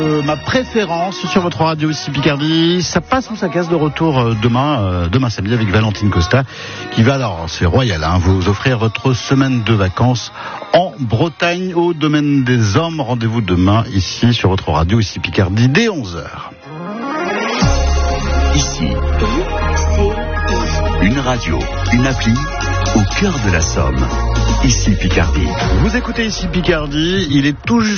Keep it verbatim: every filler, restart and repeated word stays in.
Euh, ma préférence sur votre radio ici Picardie, ça passe ou ça casse de retour euh, demain, euh, demain samedi avec Valentine Costa qui va, alors c'est royal, hein, vous offrir votre semaine de vacances en Bretagne au domaine des hommes. Rendez-vous demain ici sur votre radio ici Picardie dès onze heures. Ici, une radio, une appli au cœur de la Somme. Ici Picardie. Vous écoutez ici Picardie, il est tout juste